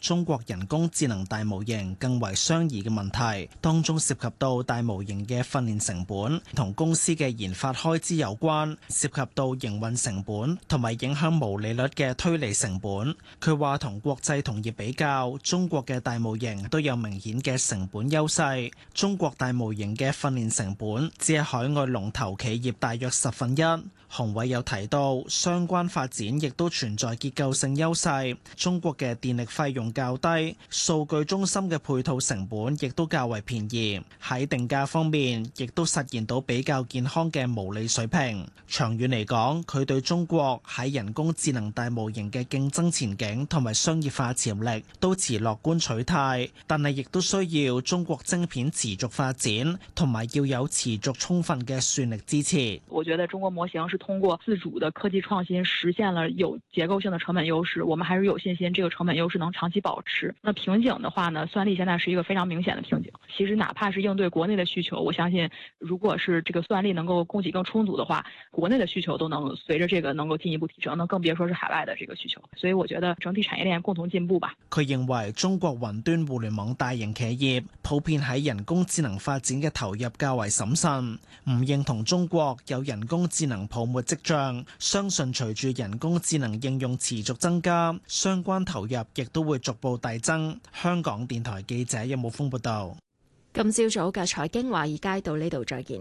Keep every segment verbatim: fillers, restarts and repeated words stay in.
中國人工智能大模型更為相宜嘅問題，當中涉及到大模型嘅訓練成本同公司嘅研發開支有關，涉及到營運成本同埋影響毛利率嘅推理成本。佢話同國際同業比較，中國嘅大模型都有明顯嘅成本優勢。中國大模型嘅訓練成本只係海外龍頭企業大約十分一。洪偉有提到，相關發展亦都存在結構性優勢。中國嘅電力費用較低，數據中心嘅配套成本亦都較為便宜。喺定價方面，亦都實現到比較健康嘅毛利水平。長遠嚟講，佢對中國喺人工智能大模型嘅競爭前景同埋商業化潛力都持樂觀取態，但係亦都需要中國晶片持續發展，同埋要有持續充分嘅算力支持。 我覺得中國模型是通過自主的科技創新實現了有結構性的成本優勢，我們還是有信心這個成本優勢能長期保持。那瓶頸的話呢，算力現在是一個非常明顯的瓶頸。其實哪怕是應對國內的需求，我相信如果是這個算力能夠供給更充足的話，國內的需求都能隨着這個能夠進一步提升，那更別說是海外的這個需求。所以我覺得整體產業鏈共同進步吧。 佢認為中國雲端互聯網大型企業普遍喺人工智能發展嘅投入較為審慎，唔認同中國有人工智能泡沫跡象，相信隨住人工智能應用持續增加，相關投入亦都會逐步遞增。香港電台記者任武峰報道。 今朝早嘅財經華爾街到呢度再見。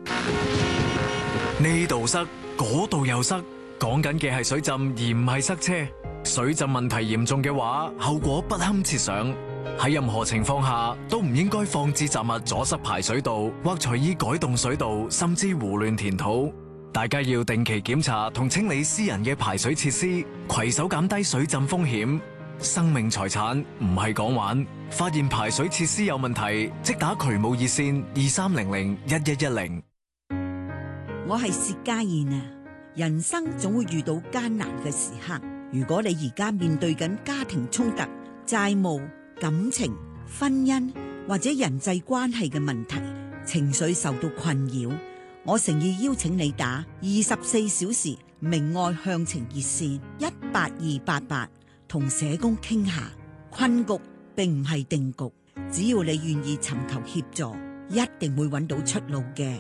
呢度塞，嗰度又塞，講緊嘅係水浸而唔係塞車。水浸問題嚴重嘅話，後果不堪設想。喺任何情況下都唔應該放置雜物阻塞排水道，或隨意改動水道，甚至胡亂填土。大家要定期檢查同清理私人嘅排水設施，攜手減低水浸風險。生命財產唔係講玩，發現排水設施有問題，即打渠務熱線二三零零一一一零。 我係薛家燕啊！人生總會遇到艱難嘅時刻，如果你而家面對緊家庭衝突、債務、感情、婚姻或者人際關係嘅問題，情緒受到困擾，我誠意邀請你打二十四小時明愛向晴熱線一八二八八，同社工傾下。困局並唔係定局，只要你願意尋求協助，一定會揾到出路嘅。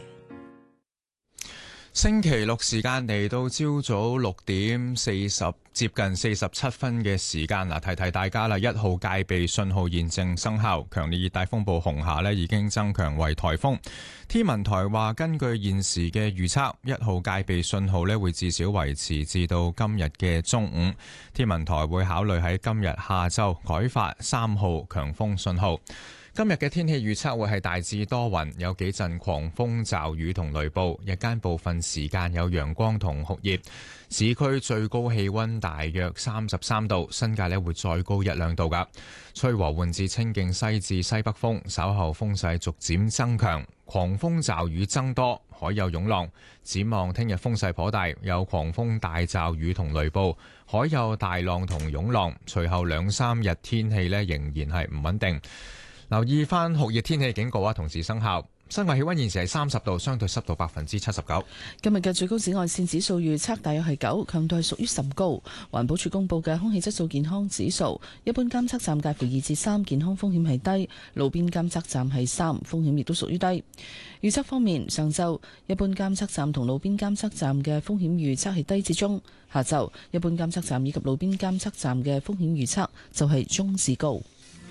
星期六時間嚟到朝早六點四十，接近四十七分嘅時間啦，提提大家啦，一號戒備信號現正生效，強烈熱帶風暴紅霞咧已經增強為颱風。天文台話，根據現時嘅預測，一號戒備信號咧會至少維持至到今日嘅中午。天文台會考慮喺今日下晝改發三號強風信號。今日嘅天氣預測會係大致多雲，有幾陣狂風驟雨同雷暴，日間部分時間有陽光同酷熱。市區最高氣溫大約三十三度，新界咧會再高一兩度噶。吹和緩至清勁西至西北風，稍後風勢逐漸增強，狂風驟雨增多，海有湧浪。展望聽日風勢頗大，有狂風大驟雨同雷暴，海有大浪同湧浪。隨後兩三日天氣咧仍然係唔穩定。留意翻酷熱天氣警告啊，同時生效。室外氣溫現時係三十度，相對濕度百分之七十九。 今日嘅最高紫外線指數預測大約係九，強度係屬於甚高。環保署公布嘅空氣質素健康指數，一般監測站介乎二至三，健康風險係低；路邊監測站係三，風險亦都屬於低。預測方面，上晝一般監測站同路邊監測站嘅風險預測係低至中；下晝一般監測站以及路邊監測站嘅風險預測就係中至高。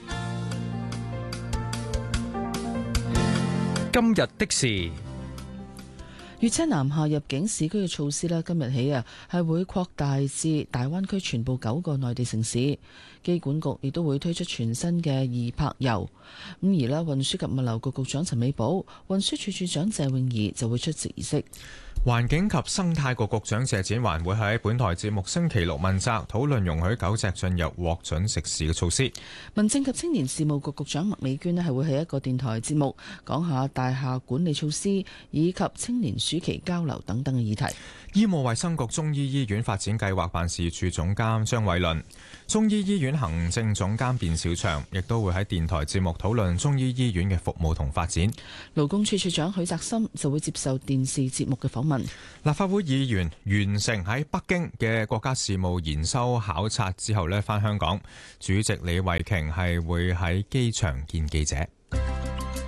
今日的事， 粵車南下入境市區嘅措施咧，今日起啊係會擴大至大灣區全部九個內地城市。機管局亦都會推出全新嘅易泊遊。咁而咧，運輸及物流局局長陳美寶、運輸署署長謝永儀就會出席儀式。 環境及生態局局長謝展寰會喺本台節目星期六問責，討論容許狗隻進入獲准食肆嘅措施。 民政及青年事務局局長麥美娟咧係會喺一個電台節目講下大廈管理措施以及青年暑期交流等等嘅議題。 醫務衛生局中醫醫院發展計劃辦事處總監張偉倫、 中醫醫院行政總監卞小祥亦都會喺電台節目討論中醫醫院嘅服務同發展。 勞工處處長許澤森就會接受電視節目嘅訪問。 立法會議員完成喺北京嘅國家事務研修考察之後呢，返香港，主席李慧瓊係會喺機場見記者。